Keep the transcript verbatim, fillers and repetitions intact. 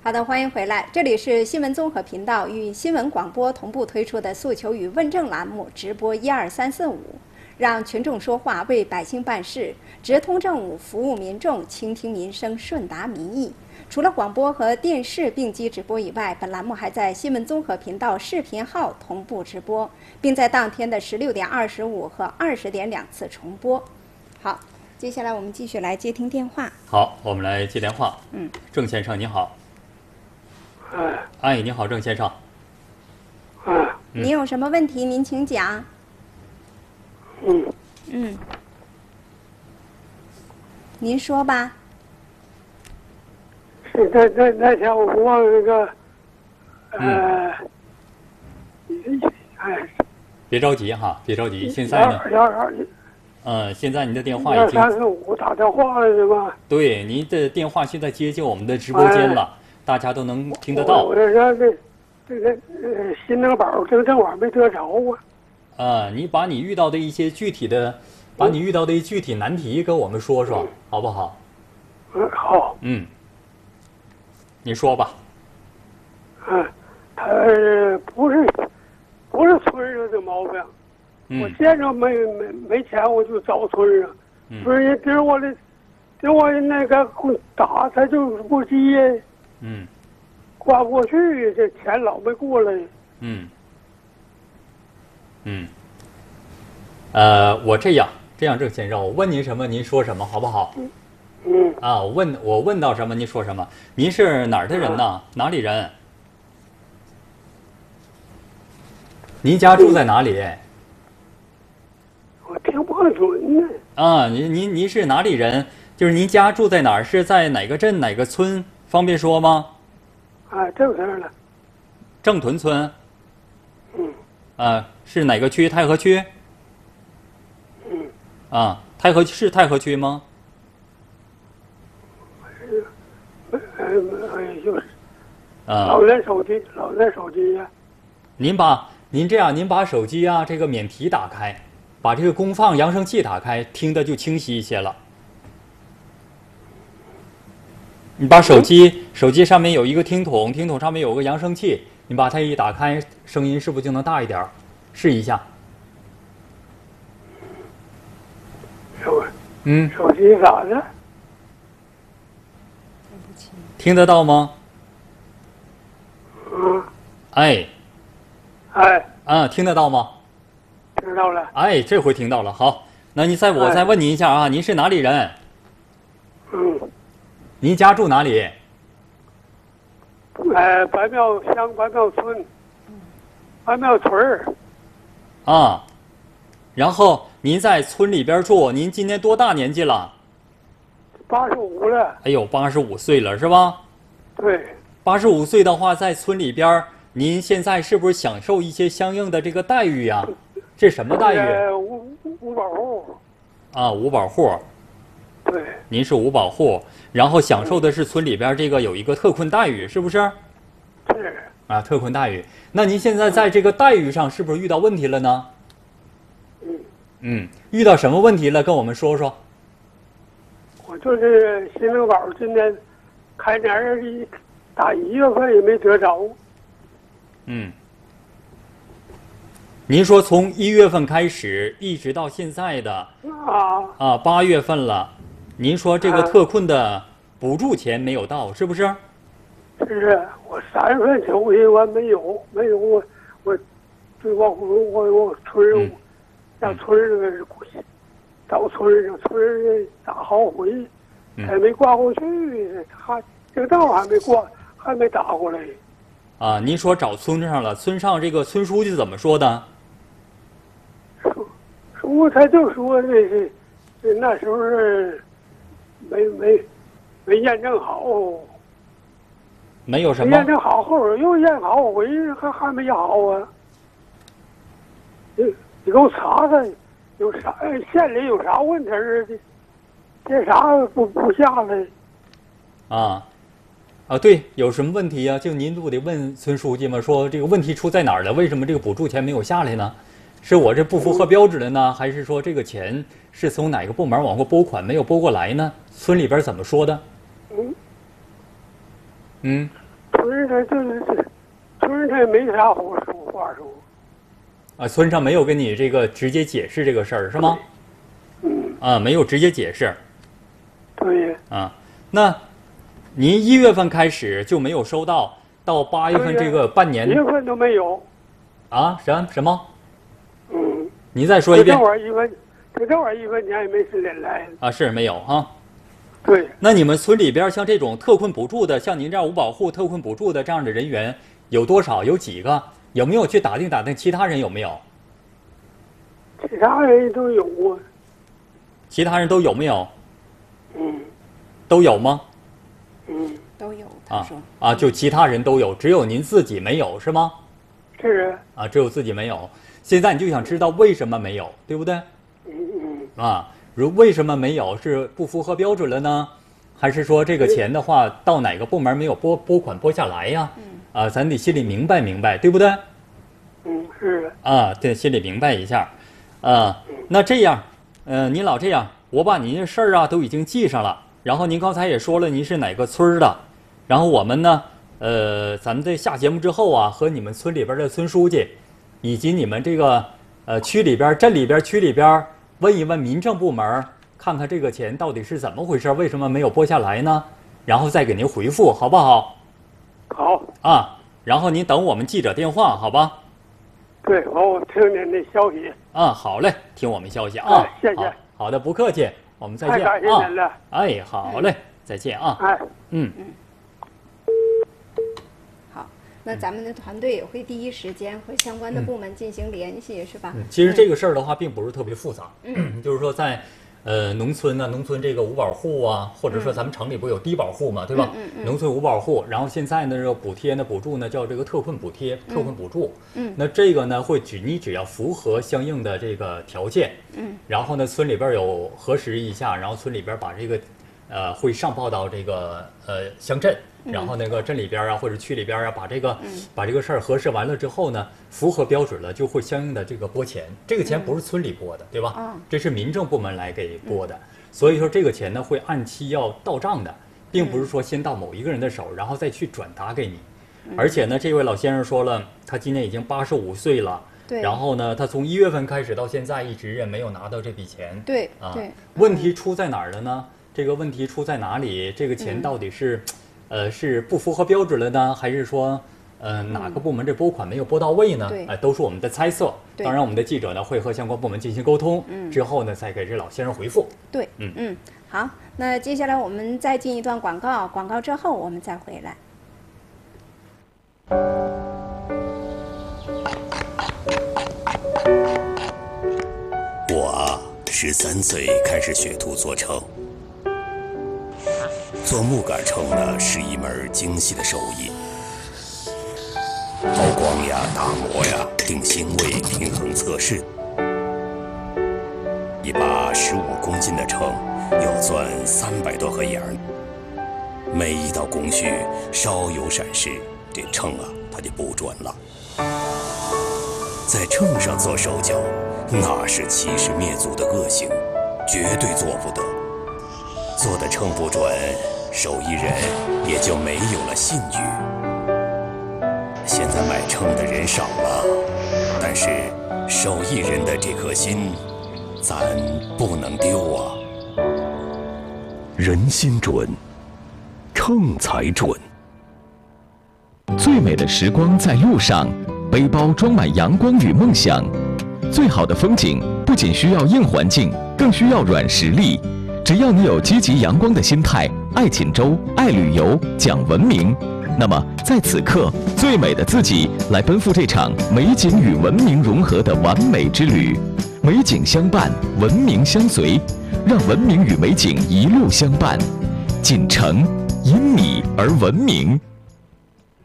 好的，欢迎回来，这里是新闻综合频道与新闻广播同步推出的诉求与问政栏目直播一二三四五，让群众说话，为百姓办事，直通政务，服务民众，倾听民生，顺达民意。除了广播和电视并机直播以外，本栏目还在新闻综合频道视频号同步直播，并在当天的十六点二十五和二十点两次重播。好，接下来我们继续来接听电话。 好，我们来接电话。 嗯， 郑先生您好。 哎， 哎，你好，郑先生。 哎， 您有什么问题？您请讲。 嗯嗯，您说吧。 是那那那天我忘了那个，呃，哎， 别着急哈，别着急。现在呢， 幺二嗯，现在您的电话幺已经三四五打电话了是吧？ 对，您的电话现在接进我们的直播间了，大家都能听得到。 我这这这这个呃新能宝这正晚没得着啊。 啊，你把你遇到的一些具体的，把你遇到的一具体难题跟我们说说，好不好？ 嗯，好。 嗯，你说吧。 嗯，他不是不是村上的毛病。我嗯见着没没没钱我就找村上， 嗯不是人给我的，给我那个打他就是不接， 嗯挂不过去，这钱老没过来。 嗯嗯。呃，我这样这样，郑先生，我问您什么您说什么，好不好？ 嗯， 啊，我问我问到什么您说什么。您是哪儿的人呢？哪里人？您家住在哪里？ 我听不准呢。 啊，您您您是哪里人？就是您家住在哪儿？是在哪个镇哪个村？方便说吗？ 哎，这事儿了。 正屯村。 嗯啊，是哪个区？太和区。 嗯， 啊，太和是太和区吗？ 哎哎，就是啊老，人手机，老人手机呀。 您把您这样，您把手机啊这个免提打开，把这个功放扬声器打开，听的就清晰一些了。你把手机手机上面有一个听筒，听筒上面有个扬声器，你把它一打开，声音是不是就能大一点儿？试一下。 手嗯， 手机咋的？ 听得到吗？ 嗯， 哎， 哎， 啊，听得到吗？ 听到了。 哎，这回听到了。好，那你再我哎再问您一下啊，您是哪里人？ 嗯， 您家住哪里？ 哎，白庙乡白庙村，白庙村儿。 啊，然后您在村里边住，您今年多大年纪了？ 八十五了。 哎呦，八十五岁了是吧？ 对， 八十五岁的话，在村里边，您现在是不是享受一些相应的这个待遇呀？这什么待遇呃五五保户。 啊？五保户， 对， 您是五保户，然后享受的是村里边这个有一个特困待遇，是不是？ 是。 啊，特困待遇。那您现在在这个待遇上是不是遇到问题了呢？ 嗯， 嗯，遇到什么问题了？跟我们说说。 我就是新能宝今年开年儿一打一月份也没得着。 嗯，您说从一月份开始一直到现在的啊， 啊八月份了，您说这个特困的补助钱没有到，是不是？ 是我三月份求去完没有，没有我我对我我我村儿嗯让村儿那个找村儿让村儿打好回， 嗯还没挂过去，还这个道还没挂，还没打过来。 啊，您说找村上了，村上这个村书记怎么说的？ 说说他就说这是这那时候是没没没验证好。 没有什么验证好后边又验好，我一还还没好啊！你你给我查查，有啥县里有啥问题儿的？这啥不不下来？ 啊啊，对，有什么问题呀、就您不得问村书记吗？说这个问题出在哪儿了？为什么这个补助钱没有下来呢？是我这不符合标准了呢，还是说这个钱是从哪个部门往过拨款没有拨过来呢？村里边怎么说的？ 嗯嗯， 村上就是村上没啥话说话说。 啊，村上没有跟你这个直接解释这个事儿是吗？ 嗯。 啊，没有直接解释。 对。 啊，那您一月份开始就没有收到，到八月份这个半年。 一月份都没有。 啊？什什么？ 嗯。 你再说一遍。 这会儿一分，这这会儿一分钱也没时间来。 啊，是没有哈。 对。 那你们村里边像这种特困补助的，像您这样五保户特困补助的这样的人员有多少？有几个？有没有去打听打听其他人有没有？ 其他人都有啊。 其他人都有没有？ 嗯。 都有吗？ 嗯。 都有。他说。 啊啊，就其他人都有，只有您自己没有是吗？ 是。 啊，只有自己没有。现在你就想知道为什么没有，对不对？ 嗯嗯。 啊，如为什么没有？是不符合标准了呢？还是说这个钱的话，到哪个部门没有拨拨款拨下来呀？嗯。啊，咱得心里明白明白，对不对？ 嗯，是。 啊，对，心里明白一下。啊，那这样，呃，您老这样，我把您的事儿啊都已经记上了。然后您刚才也说了，您是哪个村的？然后我们呢，呃，咱们在下节目之后啊，和你们村里边的村书记，以及你们这个呃区里边、镇里边、区里边，问一问民政部门，看看这个钱到底是怎么回事，为什么没有拨下来呢？然后再给您回复，好不好？ 好。 啊，然后您等我们记者电话，好吧？ 对，我听您的消息。 啊，好嘞，听我们消息啊。 谢谢。 好，好的，不客气，我们再见啊。太感谢您了。 哎，好嘞，再见啊。 哎， 嗯嗯。好，那咱们的团队也会第一时间和相关的部门进行联系，是吧？ 嗯，其实这个事儿的话，并不是特别复杂。嗯，就是说在。呃，农村呢，农村这个五保户啊，或者说咱们城里不有低保户嘛，对吧？ 嗯嗯、 农村五保户，然后现在呢，这个补贴呢，补助呢叫这个特困补贴、 嗯、 特困补助。 嗯， 那这个呢，会只你只要符合相应的这个条件， 嗯， 然后呢，村里边有核实一下，然后村里边把这个，呃，会上报到这个呃乡镇。然后那个镇里边啊，或者区里边啊，把这个、嗯、把这个事儿核实完了之后呢，符合标准了，就会相应的这个拨钱。这个钱不是村里拨的，嗯、对吧？ 嗯、 这是民政部门来给拨的。嗯、所以说这个钱呢，会按期要到账的，并不是说先到某一个人的手，然后再去转达给你。嗯、而且呢，这位老先生说了，他今年已经八十五岁了。 对。 然后呢，他从一月份开始到现在一直也没有拿到这笔钱。 对。 啊。 对。 问题出在哪儿了呢？这个问题出在哪里？这个钱到底是？嗯呃，是不符合标准了呢，还是说，呃，哪个部门这拨款没有拨到位呢？ 对， 呃，都是我们的猜测。当然，我们的记者呢会和相关部门进行沟通， 嗯， 之后呢再给这老先生回复。 对，嗯嗯，好，那接下来我们再进一段广告，广告之后我们再回来。 我十三岁开始学徒做秤。做木杆秤呢是一门精细的手艺，抛光呀、打磨呀、定星位、平衡测试。一把十五公斤的秤要钻三百多个眼儿，每一道工序稍有闪失，这秤啊它就不准了。在秤上做手脚，那是欺师灭祖的恶行，绝对做不得。做的秤不准，手艺人也就没有了信誉。现在买秤的人少了，但是手艺人的这颗心，咱不能丢啊。 人心准，秤才准。最美的时光在路上，背包装满阳光与梦想。最好的风景不仅需要硬环境，更需要软实力。只要你有积极阳光的心态，爱锦州，爱旅游，讲文明，那么在此刻，最美的自己来奔赴这场美景与文明融合的完美之旅。美景相伴，文明相随，让文明与美景一路相伴。锦城因你而文明。